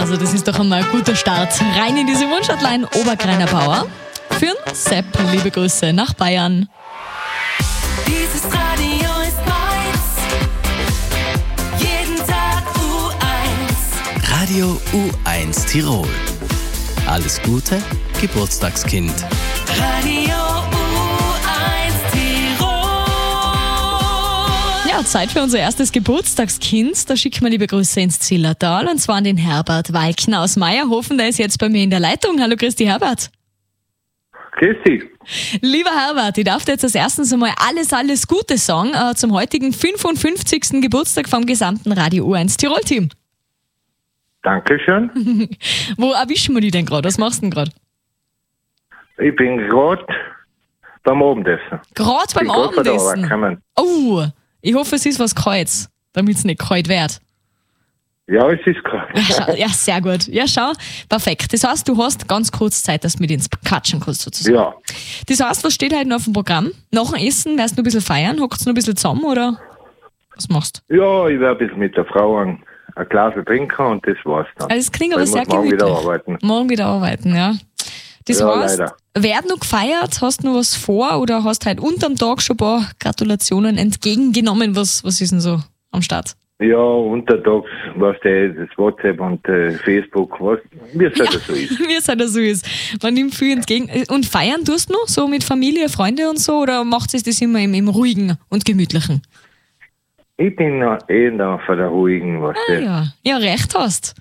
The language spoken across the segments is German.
Also das ist doch einmal ein guter Start. Rein in diese Wunschhotline Oberkreiner Bauer. Für den Sepp, liebe Grüße nach Bayern. Dieses Radio ist meins. Jeden Tag U1. Radio U1 Tirol. Alles Gute, Geburtstagskind. Radio U1 Tirol. Ja, Zeit für unser erstes Geburtstagskind. Da schicken wir liebe Grüße ins Zillertal und zwar an den Herbert Walkner aus Meierhofen. Der ist jetzt bei mir in der Leitung. Hallo, Christi Herbert. Grüß dich. Lieber Herbert, ich darf dir jetzt als erstes einmal alles Gute sagen zum heutigen 55. Geburtstag vom gesamten Radio U1 Tirol-Team. Dankeschön. Wo erwischen wir dich denn gerade? Was machst du denn gerade? Ich bin gerade beim Abendessen. Gerade beim Bin grad von der Arbeit Abendessen? gekommen. Oh, ich hoffe, es ist was Kaltes, damit es nicht kalt wird. Ja, es ist klar. Ja, schau, ja, sehr gut. Ja, schau, perfekt. Das heißt, du hast ganz kurz Zeit, dass du mit ins Quatschen kannst, sozusagen. Ja, Das heißt, was steht heute noch auf dem Programm? Nach dem Essen wirst du noch ein bisschen feiern? Hockst du noch ein bisschen zusammen oder was machst du? ja, ich werde ein bisschen mit der Frau ein Glas trinken und das war's dann. Also, das klingt aber Weil ich sehr muss morgen gemütlich. wieder arbeiten. Morgen wieder arbeiten, ja. Das Ja, heißt, leider. wird noch gefeiert? Hast du noch was vor oder hast du heute unterm Tag schon ein paar Gratulationen entgegengenommen? Was ist denn so am Start? Ja, untertags, was das WhatsApp und Facebook, wie es halt so ist. Wie es halt so ist. Man nimmt viel entgegen. Und feiern tust du noch? So mit Familie, Freunde und so? Oder macht es das immer im Ruhigen und Gemütlichen? Ich bin noch eher von der ruhigen, was Ah, ja. Ja, recht hast.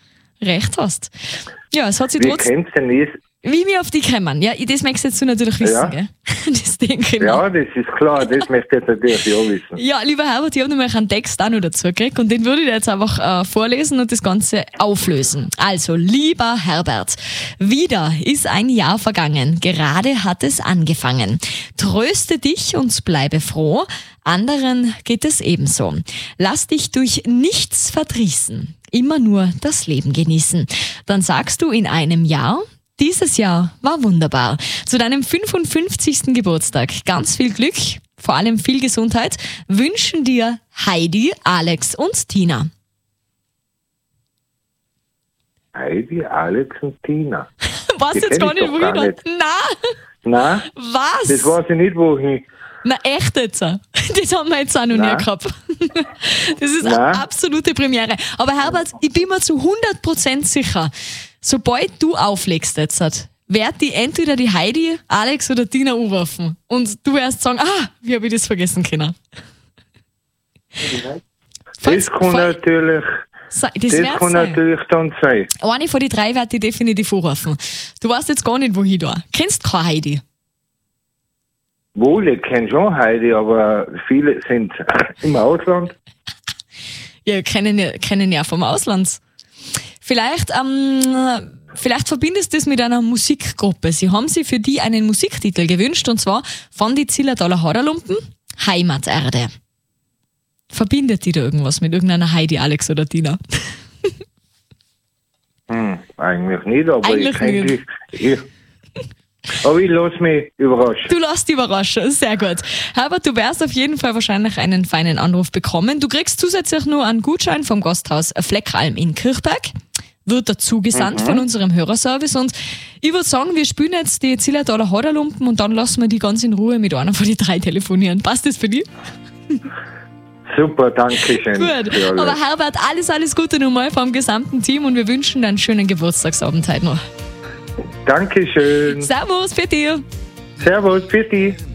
Ja, es hat sich Wie trotzdem... kennst du denn das? Wie wir auf die kommen? Ja, das möchtest jetzt du natürlich wissen, Ja. gell? Das denke ich noch. Ja, das ist klar, das möchte ich jetzt natürlich auch wissen. Ja, lieber Herbert, ich habe nämlich einen Text auch noch dazu gekriegt und den würde ich dir jetzt einfach vorlesen und das Ganze auflösen. Also, lieber Herbert, wieder ist ein Jahr vergangen, gerade hat es angefangen. Tröste dich und bleibe froh, anderen geht es ebenso. Lass dich durch nichts verdrießen, immer nur das Leben genießen. Dann sagst du in einem Jahr, dieses Jahr war wunderbar. Zu deinem 55. Geburtstag ganz viel Glück, vor allem viel Gesundheit, wünschen dir Heidi, Alex und Tina. Heidi, Alex und Tina. Was Die jetzt kenn gar ich nicht, doch wo gar ich nicht. Na, Nein, was? das weiß ich nicht, wohin. Na echt jetzt? Das haben wir jetzt auch noch nie Nein. gehabt. Das ist eine Nein. absolute Premiere. Aber Herbert, ich bin mir zu 100% sicher, sobald du auflegst jetzt, wird die entweder die Heidi, Alex oder Tina anrufen. Und du wirst sagen, wie habe ich das vergessen können? Das kann natürlich, Das das wird's kann sein. natürlich dann sein. Eine von den drei wird die definitiv anrufen. Du weißt jetzt gar nicht, wohin da. Kennst keine Heidi? Wohl, ich kenne schon Heidi, aber viele sind im Ausland. Ja, kennen ja vom Ausland. Vielleicht verbindest du das mit einer Musikgruppe. Sie haben sich für die einen Musiktitel gewünscht und zwar von die Zillertaler Haderlumpen, Heimaterde. Verbindet die da irgendwas mit irgendeiner Heidi, Alex oder Tina? Eigentlich nicht, aber Eigentlich ich kenne nicht. die. Aber ich lasse mich überraschen. Du lässt dich überraschen, sehr gut. Herbert, du wirst auf jeden Fall wahrscheinlich einen feinen Anruf bekommen. Du kriegst zusätzlich nur einen Gutschein vom Gasthaus Fleckalm in Kirchberg. Wird dazu gesandt von unserem Hörerservice und ich würde sagen, wir spielen jetzt die Zillertaler Haderlumpen und dann lassen wir die ganz in Ruhe mit einer von den drei telefonieren. Passt das für dich? Super, danke schön. Gut. für alles. Aber Herbert, alles Gute nochmal vom gesamten Team und wir wünschen dir einen schönen Geburtstagsabend heute noch. Dankeschön. Servus, für dich. Servus, für dich.